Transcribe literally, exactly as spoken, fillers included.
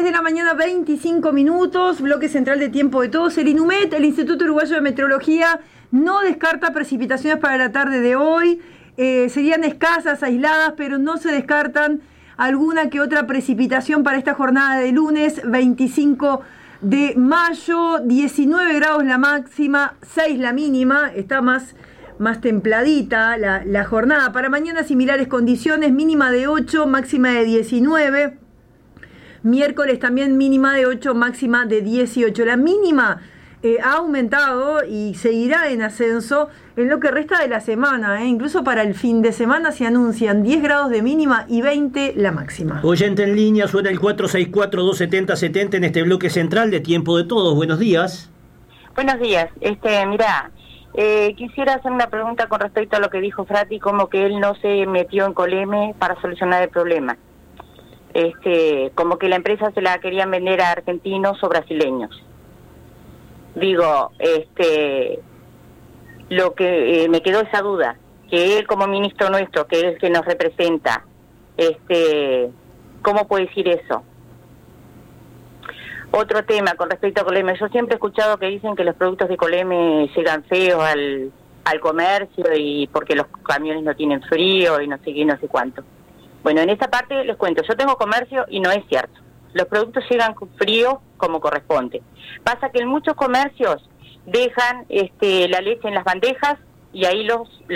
diez de la mañana, veinticinco minutos, bloque central de Tiempo de Todos. El INUMET, el Instituto Uruguayo de Meteorología, no descarta precipitaciones para la tarde de hoy. Eh, serían escasas, aisladas, pero no se descartan alguna que otra precipitación para esta jornada de lunes veinticinco de mayo. diecinueve grados la máxima, seis la mínima. Está más, más templadita la, la jornada. Para mañana similares condiciones, mínima de ocho, máxima de diecinueve. Miércoles también mínima de ocho, máxima de dieciocho. La mínima eh, ha aumentado y seguirá en ascenso en lo que resta de la semana. ¿eh? Incluso para el fin de semana se anuncian diez grados de mínima y veinte la máxima. Oyente en línea, suena el cuatro seis cuatro, dos siete cero siete cero en este bloque central de Tiempo de Todos. Buenos días. Buenos días. Este, mira, eh, quisiera hacer una pregunta con respecto a lo que dijo Frati, como que él no se metió en Coleme para solucionar el problema. Este, como que la empresa se la querían vender a argentinos o brasileños. Digo, este, lo que eh, me quedó esa duda, que él como ministro nuestro, que es el que nos representa, este, ¿cómo puede decir eso? Otro tema con respecto a Coleme, yo siempre he escuchado que dicen que los productos de Coleme llegan feos al, al comercio y porque los camiones no tienen frío y no sé qué, no sé cuánto. Bueno, en esa parte les cuento, yo tengo comercio y no es cierto. Los productos llegan fríos como corresponde. Pasa que en muchos comercios dejan este, la leche en las bandejas y ahí los